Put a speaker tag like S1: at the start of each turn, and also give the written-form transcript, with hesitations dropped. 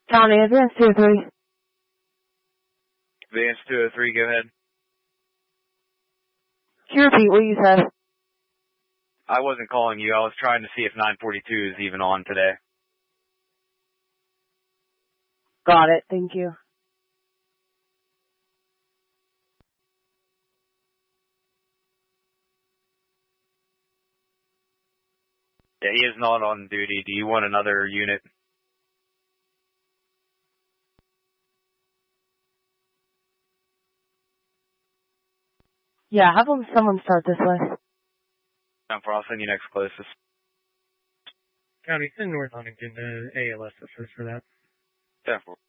S1: County, Advance 203.
S2: Advance 203, go ahead.
S1: Can you repeat what you said?
S2: I wasn't calling you. I was trying to see if 942 is even on today.
S1: Got it. Thank you.
S2: Yeah, he is not on duty. Do you want another unit?
S1: Yeah, have someone start this way.
S2: I'll send you next closest.
S3: County, send North Huntington to ALS to search for that.
S2: 10-4.